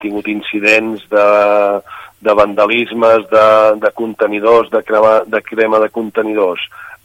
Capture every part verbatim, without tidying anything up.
tingut incidents de, de vandalismes, de, de contenidors, de crema, de crema de contenidors.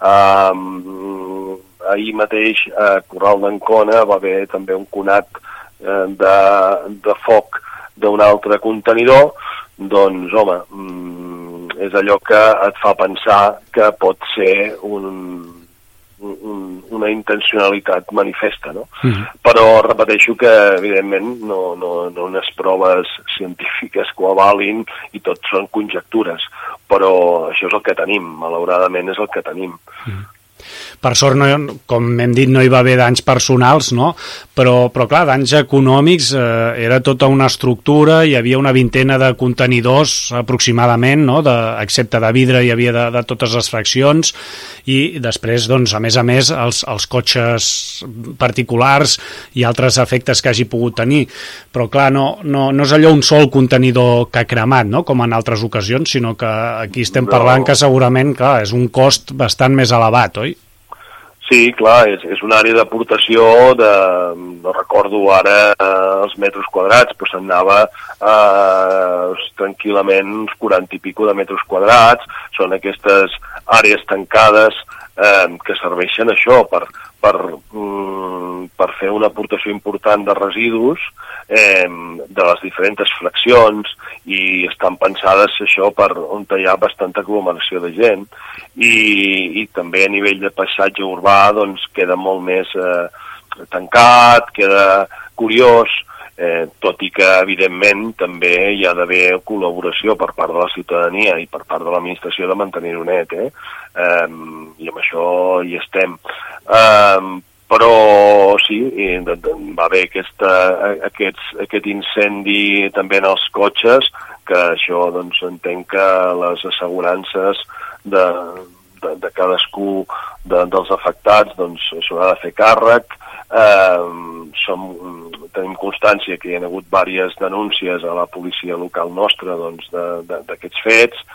Um, ahir mateix a Corral d'Ancona va haver també un conat eh, de, de foc d'un altre contenidor. Doncs, home, mm, és allò que et fa pensar que pot ser un, un, una intencionalitat manifesta, no? Mm-hmm. Però repeteixo que, evidentment, no, no, no unes proves científiques que ho avalin i tot són conjectures, però això és el que tenim, malauradament és el que tenim. Mm-hmm. Per sort, no, com hem dit, no hi va haver danys personals, no? Però, però clar, danys econòmics, eh, era tota una estructura, hi havia una vintena de contenidors aproximadament, no? De, excepte de vidre hi havia de, de totes les fraccions, i després, doncs, a més a més, els, els cotxes particulars i altres efectes que hagi pogut tenir. Però clar, no, no, no és allò un sol contenidor que ha cremat, no? Com en altres ocasions, sinó que aquí estem parlant no. que segurament, clar, és un cost bastant més elevat, oi? Sí, clar, és, és una àrea d'aportació de, no recordo ara eh, els metres quadrats, però se'n anava eh, tranquil·lament uns quaranta i pico de metres quadrats. Són aquestes àrees tancades eh, que serveixen això per, per, mm, per fer una aportació important de residus eh, de les diferents fraccions, i estan pensades això per on hi ha bastanta aglomeració de gent, i, i també a nivell de paisatge urbà doncs queda molt més eh, tancat, queda curiós, eh, tot i que evidentment també hi ha d'haver col·laboració per part de la ciutadania i per part de l'administració de mantenir-ho net, eh? Eh, i amb això hi estem. Eh, però sí, va haver aquesta, aquests, aquest incendi també en els cotxes, que això doncs entenc que les assegurances de, de, de cadascú de, dels afectats doncs s'haurà de fer càrrec. Eh, som, tenim constància que hi ha hagut diverses denúncies a la policia local nostra doncs d'aquests fets,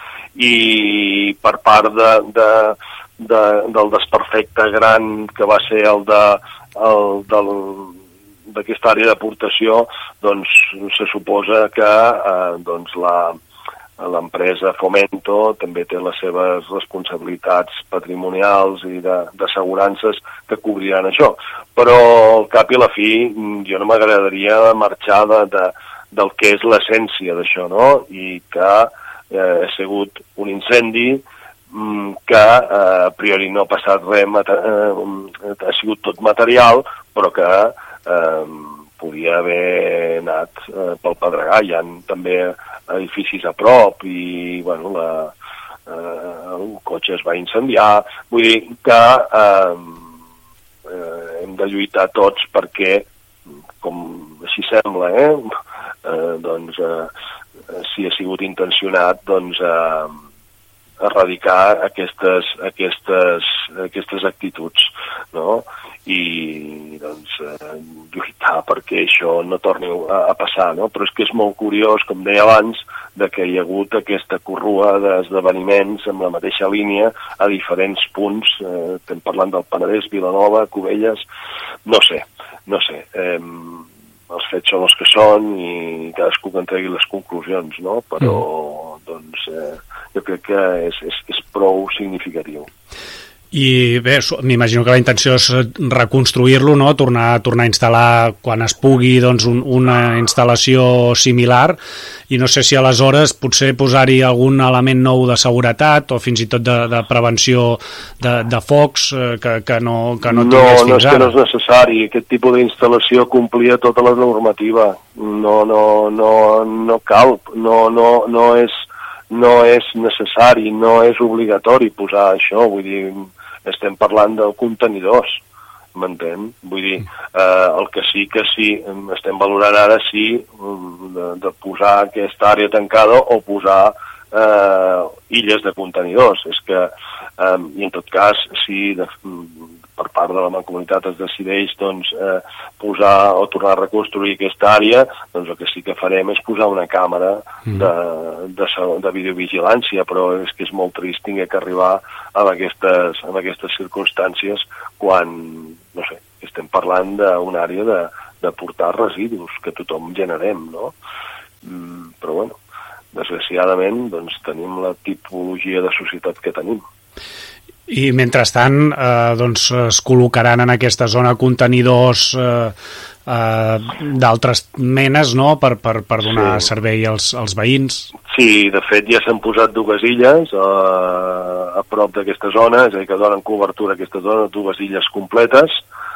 i per part de, de De, del desperfecte gran que va ser el de el, del, d'aquesta àrea d'aportació, doncs se suposa que eh, doncs la, l'empresa Fomento també té les seves responsabilitats patrimonials i d'assegurances que cobriran això. Però al cap i la fi jo no m'agradaria marxar de, de, del que és l'essència d'això, no? I que eh, ha sigut un incendi que eh, a priori no ha passat res, eh, ha sigut tot material, però que eh, podia haver anat eh, pel pedregar. Hi ha també edificis a prop i bueno, la, eh, un cotxe es va incendiar. Vull dir que eh, eh, hem de lluitar tots perquè, com així sembla, eh, eh, doncs, eh, si ha sigut intencionat, doncs eh, erradicar aquestes, aquestes, aquestes actituds, no? I doncs eh, lluitar perquè això no torni a, a passar, no? Però és que és molt curiós, com deia abans, de que hi ha hagut aquesta corrua d'esdeveniments amb la mateixa línia a diferents punts, eh, estem parlant del Penedès, Vilanova, Cubelles, no sé, no sé, eh, els fets són els que són i cadascú que en tregui les conclusions, no? Però, mm. doncs, eh, jo crec que és, és, és prou significatiu. I bé, m'imagino que la intenció és reconstruir-lo, no? Tornar, tornar a instal·lar quan es pugui doncs, un, una instal·lació similar, i no sé si aleshores potser posar-hi algun element nou de seguretat o fins i tot de, de prevenció de, de focs eh, que, que no, que no tingués no, fins no, ara. No, és que no és necessari. Aquest tipus d'instal·lació complia tota la normativa. No, no, no, no cal, no, no, no, és, no és necessari, no és obligatori posar això, vull dir, estem parlant de contenidors, m'entén? Vull dir, eh, el que sí que sí, estem valorant ara sí de, de posar aquesta àrea tancada o posar eh, illes de contenidors. És que, eh, i en tot cas, si de, per part de la Mancomunitat es decideix doncs, eh, posar o tornar a reconstruir aquesta àrea, doncs el que sí que farem és posar una càmera de, de, de videovigilància, però és que és molt trist tinguer que arribar a aquestes, a aquestes circumstàncies quan, no sé, estem parlant d'una àrea de, de portar residus que tothom generem, no? desgraciadament, doncs, tenim la tipologia de societat que tenim. I mentrestant, eh, doncs, es col·locaran en aquesta zona contenidors eh, eh, d'altres menes, no?, per, per, per donar sí. servei als, als veïns. Sí, de fet ja s'han posat dues illes a, a prop d'aquesta zona, és a dir, que donen cobertura a aquesta zona, dues illes completes,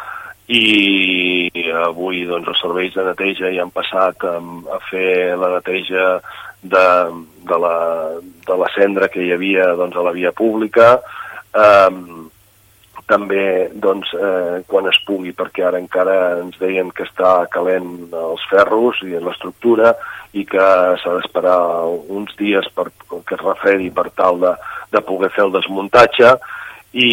i avui doncs, els serveis de neteja ja han passat a, a fer la neteja de, de, la, de la cendra que hi havia doncs, a la via pública. Um, també doncs, eh, quan es pugui, perquè ara encara ens deien que està calent els ferros i l'estructura i que s'ha d'esperar uns dies per que es refredi per tal de, de poder fer el desmuntatge i,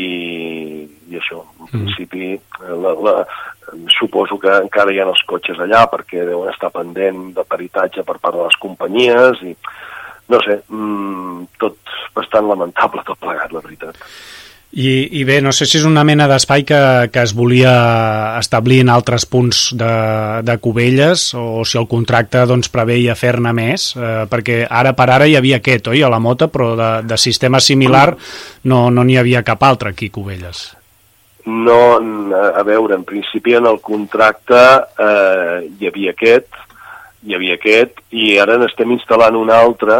i això, en mm. principi la, la, suposo que encara hi ha els cotxes allà perquè deuen estar pendent de peritatge per part de les companyies i no sé, mmm, tot bastant lamentable tot plegat, la veritat. I, I bé, no sé si és una mena d'espai que, que es volia establir en altres punts de, de Cubelles o si el contracte doncs, preveia fer-ne més, eh, perquè ara per ara hi havia aquest, oi, a la Mota, però de, de sistema similar no no n'hi havia cap altre aquí a Cubelles. No, a veure, en principi en el contracte eh, hi havia aquest, hi havia aquest, i ara n'estem instal·lant un altre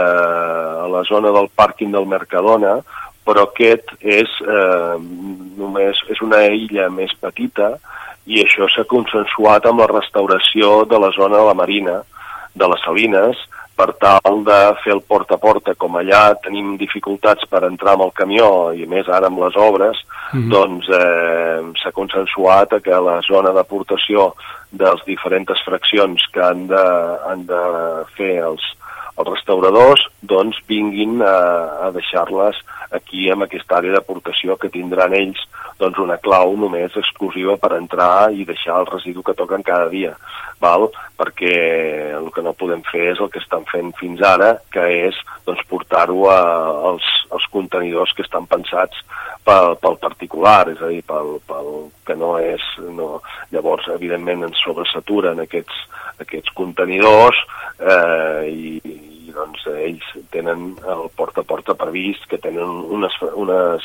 eh, a la zona del pàrquing del Mercadona, però aquest és, eh, només, és una illa més petita i això s'ha consensuat amb la restauració de la zona de la Marina, de les Salines, per tal de fer el porta a porta, com allà tenim dificultats per entrar amb el camió i més ara amb les obres, mm-hmm. doncs eh, s'ha consensuat que la zona d'aportació de les diferents fraccions que han de, han de fer els, els restauradors doncs vinguin a, a deixar-les aquí en aquesta àrea d'aportació que tindran ells doncs una clau només exclusiva per entrar i deixar el residu que toquen cada dia, val? Perquè el que no podem fer és el que estan fent fins ara, que és doncs, portar-ho als, als contenidors que estan pensats pel, pel particular, és a dir, pel, pel que no és... No. Llavors, evidentment, ens sobresaturen aquests, aquests contenidors eh, i i doncs ells tenen el porta a porta previst, que tenen unes, unes,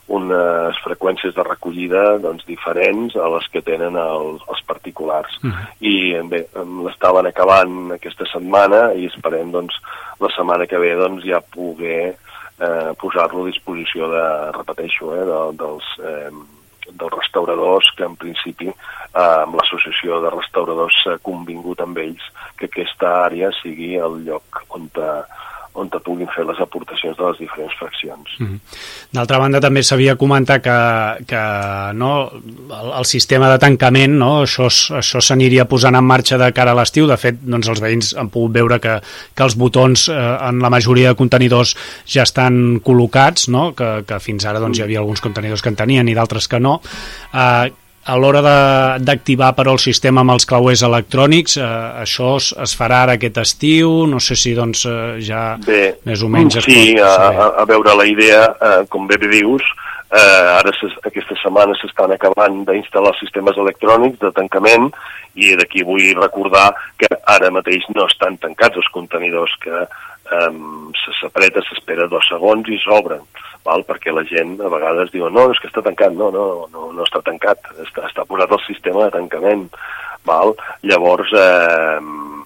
unes freqüències de recollida doncs, diferents a les que tenen el, els particulars. Uh-huh. I bé, l'estaven acabant aquesta setmana i esperem doncs, la setmana que ve doncs, ja poder eh, posar-lo a disposició de, repeteixo, eh, de, dels... Eh, dels restauradors, que en principi eh, amb l'associació de restauradors s'ha convingut amb ells que aquesta àrea sigui el lloc on te, on te puguin fer les aportacions de les diferents fraccions. Mm-hmm. D'altra banda, també s'havia comentat que, que no, el, el sistema de tancament, no, això, això s'aniria posant en marxa de cara a l'estiu. De fet, doncs, els veïns han pogut veure que, que els botons eh, en la majoria de contenidors ja estan col·locats, no? que, que fins ara doncs, hi havia alguns contenidors que en tenien i d'altres que no. Eh, a l'hora d'activar però el sistema amb els clauers electrònics, eh, això es, es farà ara aquest estiu? No sé si doncs eh, ja bé, més o menys es sí, pot saber. A, a veure, la idea, eh, com bé dius, eh, ara aquesta setmana s'estan acabant d'instal·lar els sistemes electrònics de tancament i d'aquí vull recordar que ara mateix no estan tancats els contenidors, que eh, s'apreta, s'espera dos segons i s'obren. Val? Perquè la gent a vegades diu no, és que està tancat, no, no, no, no està tancat, està, està posat el sistema de tancament. Val? Llavors, eh,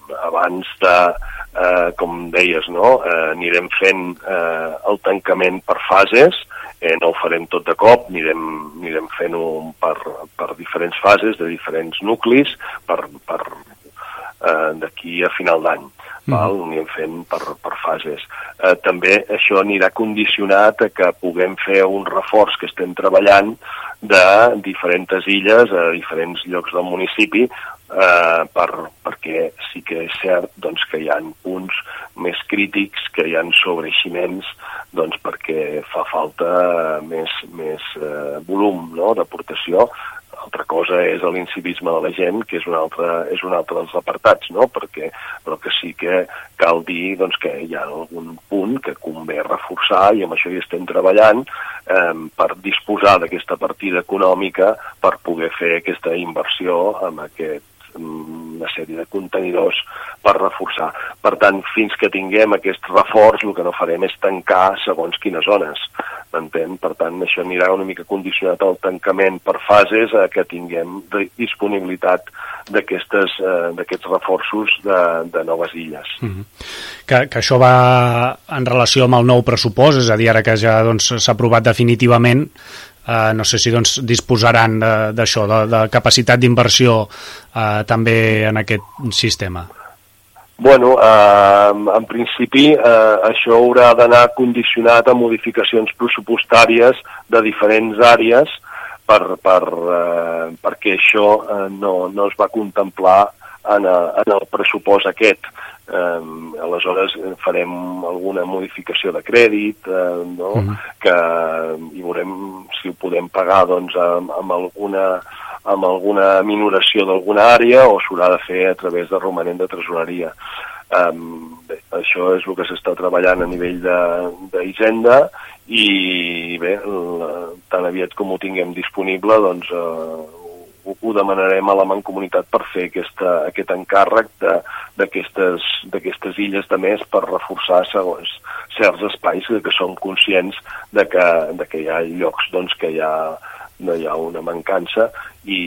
abans de, eh, com deies, no, eh, anirem fent eh, el tancament per fases, eh, no ho farem tot de cop, anirem, anirem fent-ho per, per diferents fases, de diferents nuclis, per, per eh, d'aquí a final d'any. Val? Ho anirem fent per, per fases. Eh, també això anirà condicionat a que puguem fer un reforç que estem treballant de diferents illes a diferents llocs del municipi eh, per, perquè sí que és cert doncs, que hi ha punts més crítics, que hi ha sobreeiximents doncs, perquè fa falta més, més eh, volum, no?, d'aportació. Altra cosa és l'incivisme de la gent, que és un altre, és un altre dels apartats, no? Perquè, però que sí que cal dir doncs, que hi ha algun punt que convé reforçar i amb això hi estem treballant eh, per disposar d'aquesta partida econòmica per poder fer aquesta inversió en aquest una sèrie de contenidors per reforçar. Per tant, fins que tinguem aquest reforç, el que no farem és tancar segons quines zones, m'entén? Per tant, això anirà una mica condicionat al tancament per fases a que tinguem disponibilitat d'aquestes eh, d'aquests reforços de, de noves illes. Mm-hmm. Que, que això va en relació amb el nou pressupost, és a dir, ara que ja doncs, s'ha aprovat definitivament, eh, no sé si doncs, disposaran d'això, de, de, de capacitat d'inversió eh, també en aquest sistema. Bueno, eh, en principi eh, això haurà d'anar condicionat a modificacions pressupostàries de diferents àrees per, per, eh, perquè això eh, no, no es va contemplar en, a, en el pressupost aquest. Eh, aleshores farem alguna modificació de crèdit, eh, no? Mm. que i veurem si ho podem pagar doncs, amb, amb alguna amb alguna minoració d'alguna àrea o s'haurà de fer a través de romanent de tresoreria. Um, bé, això és el que s'està treballant a nivell d'Hisenda i bé, la, tan aviat com ho tinguem disponible doncs eh, ho, ho demanarem a la Mancomunitat per fer aquesta, aquest encàrrec d'aquestes d'aquestes illes de més per reforçar segons certs espais que som conscients de que, de que hi ha llocs doncs, que hi ha, no hi ha una mancança i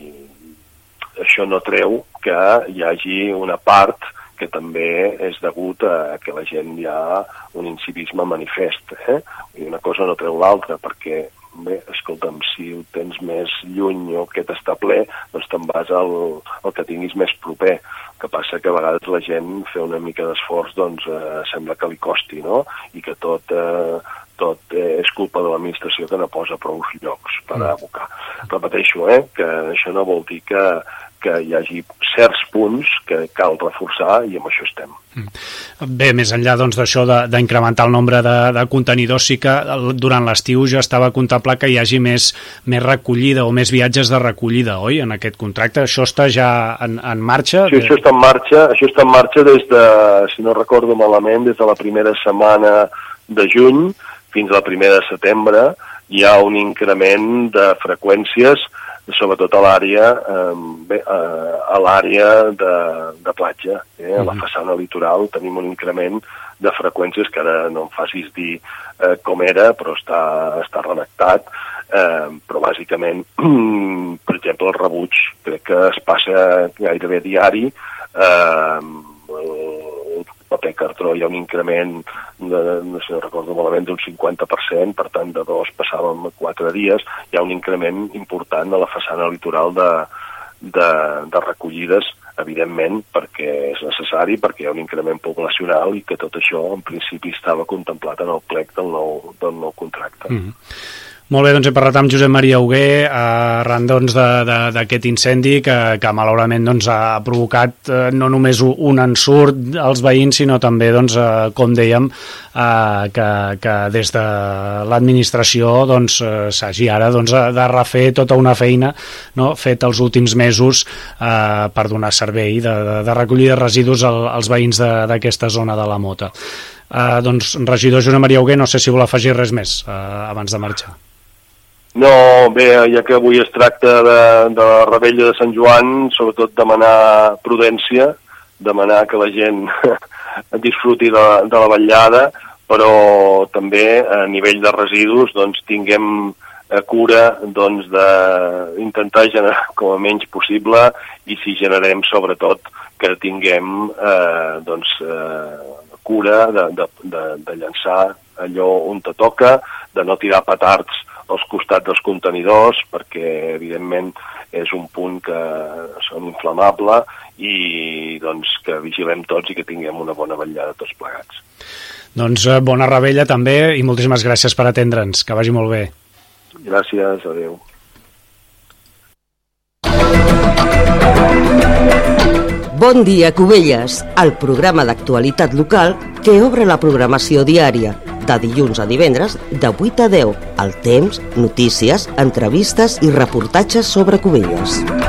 això no treu que hi hagi una part que també és degut a que la gent hi ha un incivisme manifest. Eh? I una cosa no treu l'altra, perquè, bé, escolta'm, si ho tens més lluny o que t'està ple, doncs te'n vas al, al que tinguis més proper. El que passa que a vegades la gent fer una mica d'esforç doncs eh, sembla que li costi, no? I que tot, eh, tot eh, és culpa de l'administració que no posa prou llocs per abocar. Repeteixo, eh, que això no vol dir que que hi hagi certs punts que cal reforçar i amb això estem. Bé, més enllà doncs, d'això d'incrementar el nombre de, de contenidors, sí que durant l'estiu ja estava contemplat que hi hagi més, més recollida o més viatges de recollida, oi, en aquest contracte? Això està ja en, en marxa? Sí, això està en marxa, això està en marxa des de, si no recordo malament, des de la primera setmana de juny fins a la primera de setembre. Hi ha un increment de freqüències sobretot a l'àrea eh, a l'àrea de, de platja. Eh? A la façana litoral tenim un increment de freqüències que ara no em facis dir eh, com era, però està, està redactat. Eh, però bàsicament, per exemple, el rebuig crec que es passa gairebé diari. Eh, el paper cartró hi ha un increment de, no sé, no recordo malament, d'un cinquanta per cent, per tant de dos passàvem a quatre dies. Hi ha un increment important a la façana litoral de, de, de recollides, evidentment, perquè és necessari, perquè hi ha un increment poblacional i que tot això en principi estava contemplat en el plec del nou, del nou contracte. Mm-hmm. Molt bé, doncs he parlat amb Josep Maria Hugué arran doncs, d'aquest incendi que, que malauradament doncs, ha provocat eh, no només un ensurt als veïns, sinó també, doncs, eh, com dèiem, eh, que, que des de l'administració doncs, s'hagi ara doncs, de refer tota una feina, no?, fet els últims mesos eh, per donar servei de, de, de recollir de residus al, als veïns d'aquesta zona de la Mota. Eh, doncs, regidor Josep Maria Hugué, no sé si vol afegir res més eh, abans de marxar. No, bé, ja que avui es tracta de, de la Revetlla de Sant Joan, sobretot demanar prudència, demanar que la gent disfruti de, de la vetllada, però també a nivell de residus doncs, tinguem cura doncs, d'intentar generar com a menys possible i si generem sobretot que tinguem eh, doncs, eh, cura de, de, de, de llançar allò on te toca, de no tirar petards als costats dels contenidors, perquè evidentment és un punt que són inflamable i doncs, que vigilem tots i que tinguem una bona vetllada tots plegats. Doncs bona revetlla també i moltíssimes gràcies per atendre'ns, que vagi molt bé. Gràcies, adeu. Bon dia, Cubelles, el programa d'actualitat local que obre la programació diària, de dilluns a divendres, de vuit a deu, al temps, notícies, entrevistes i reportatges sobre Cubelles.